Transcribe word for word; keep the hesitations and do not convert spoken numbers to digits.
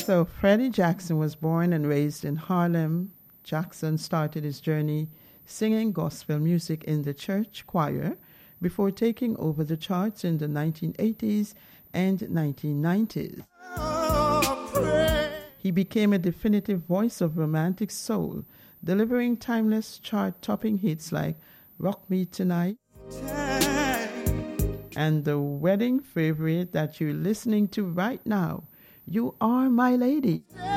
So Freddie Jackson was born and raised in Harlem. Jackson started his journey singing gospel music in the church choir before taking over the charts in the nineteen eighties and nineteen nineties. He became a definitive voice of romantic soul, delivering timeless chart-topping hits like Rock Me Tonight and the wedding favorite that you're listening to right now, You Are My Lady.